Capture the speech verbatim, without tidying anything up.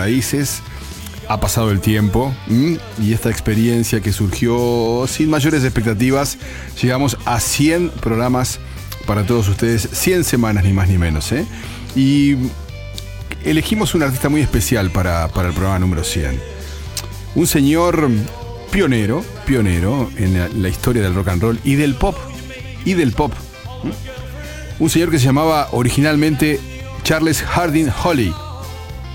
raíces. Ha pasado el tiempo, ¿m? Y esta experiencia que surgió sin mayores expectativas, llegamos a cien programas para todos ustedes, cien semanas ni más ni menos, ¿eh? Y elegimos un artista muy especial para, para el programa número cien. Un señor pionero, pionero en la, la historia del rock and roll y del pop, y del pop. Un señor que se llamaba originalmente Charles Harding Holly.